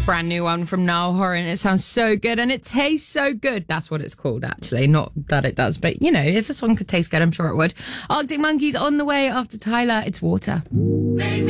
Brand new one from Niall Horan. It sounds so good and it tastes so good. That's what it's called, actually. Not that it does, but you know, if a song could taste good, I'm sure it would. Arctic Monkeys on the way after Tyler. It's Water.